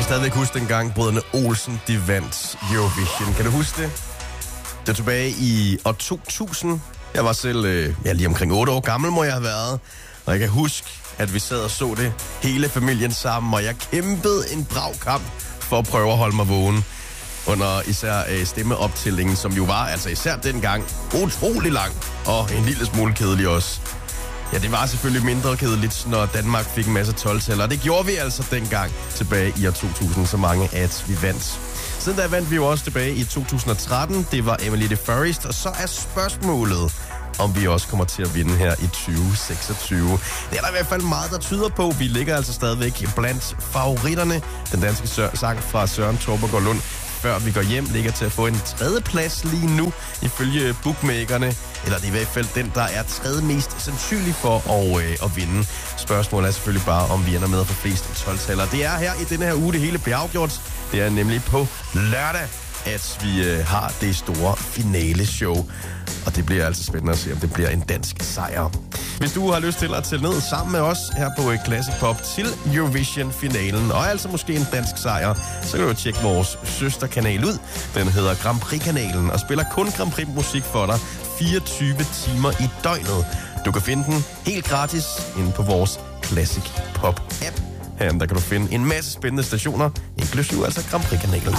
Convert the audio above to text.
kan stadigvæk huske dengang brødrene Olsen, de vandt Eurovision. Kan du huske det? Det var tilbage i år 2000. Jeg var selv lige omkring 8 år gammel, må jeg have været. Og jeg kan huske, at vi sad og så det hele familien sammen, og jeg kæmpede en brav kamp for at prøve at holde mig vågen under især stemmeoptællingen, som jo var, altså især dengang, utrolig lang og en lille smule kedelig også. Ja, det var selvfølgelig mindre kedeligt, når Danmark fik en masse 12-taller, og det gjorde vi altså dengang tilbage i år 2000, så mange at vi vandt. Siden da vandt vi jo også tilbage i 2013, det var Emily de Forest, og så er spørgsmålet, om vi også kommer til at vinde her i 2026. Det er der i hvert fald meget, der tyder på. Vi ligger altså stadigvæk blandt favoritterne. Den danske sang fra Søren Torborg og Lund, Før vi går hjem, ligger til at få en 3. plads lige nu, ifølge bookmakerne. Eller det er i hvert fald den, der er 3. mest sandsynlig for at vinde. Spørgsmålet er selvfølgelig bare, om vi ender med at få flest 12-taller. Det er her i denne her uge, det hele bliver afgjort. Det er nemlig på lørdag, at vi har det store finaleshow. Og det bliver altså spændende at se, om det bliver en dansk sejr. Hvis du har lyst til at tælle ned sammen med os her på Classic Pop til Eurovision-finalen, og altså måske en dansk sejr, så kan du tjekke vores søsterkanal ud. Den hedder Grand Prix-kanalen og spiller kun Grand Prix-musik for dig 24 timer i døgnet. Du kan finde den helt gratis inde på vores Classic Pop-app. Her der kan du finde en masse spændende stationer, inklusive altså Grand Prix-kanalen.